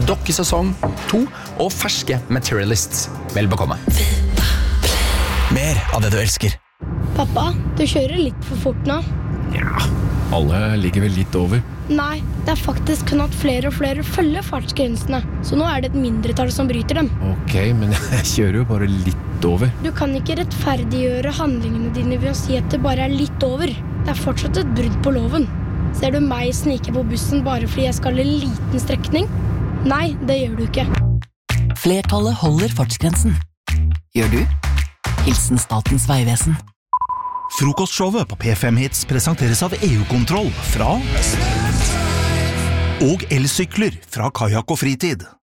Dokkesesong 2 og ferske Materialists. Vel bekomme. Mer av det du elsker. Pappa, du kjører litt for fort nå. Ja, alle ligger vel litt over. Nei, det faktisk kun at flere og flere følger fartsgrensene. Så nå det et mindretall som bryter dem. Ok, men jeg kjører jo bare litt over. Du kan ikke rettferdiggjøre handlingene dine ved å si at det bare litt over. Det fortsatt et brudd på loven. Ser du meg snike på bussen bare fordi jeg skal en liten strekning? Nei, det gjør du ikke. Flertallet holder fartsgrensen. Gjør du? Hilsen Statens Vegvesen. Frokostshowet på P5 Hits presenteres av EU-kontroll fra og elsykler fra Kajak og Fritid.